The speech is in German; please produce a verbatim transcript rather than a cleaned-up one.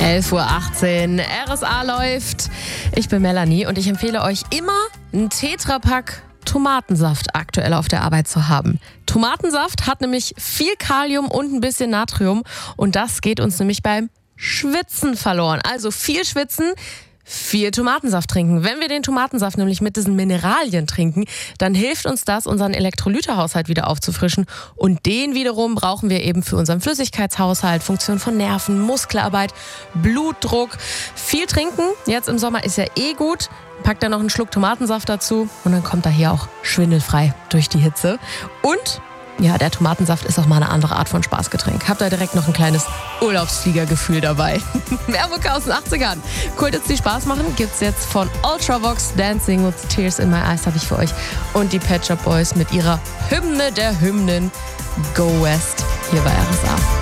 elf Uhr achtzehn, R S A läuft. Ich bin Melanie und ich empfehle euch immer, einen Tetrapack Tomatensaft aktuell auf der Arbeit zu haben. Tomatensaft hat nämlich viel Kalium und ein bisschen Natrium und das geht uns nämlich beim Schwitzen verloren. Also viel schwitzen, viel Tomatensaft trinken. Wenn wir den Tomatensaft nämlich mit diesen Mineralien trinken, dann hilft uns das, unseren Elektrolytehaushalt wieder aufzufrischen. Und den wiederum brauchen wir eben für unseren Flüssigkeitshaushalt, Funktion von Nerven, Muskelarbeit, Blutdruck. Viel trinken, jetzt im Sommer ist ja eh gut. Packt da noch einen Schluck Tomatensaft dazu und dann kommt er hier auch schwindelfrei durch die Hitze. Und ja, der Tomatensaft ist auch mal eine andere Art von Spaßgetränk. Habt ihr direkt noch ein kleines Urlaubsfliegergefühl dabei. Mehr Mucke aus den achtzigern. Kultits, die Spaß machen, gibt's jetzt von Ultravox. Dancing with Tears in My Eyes habe ich für euch. Und die Pet Shop Boys mit ihrer Hymne der Hymnen, Go West, hier bei R S A.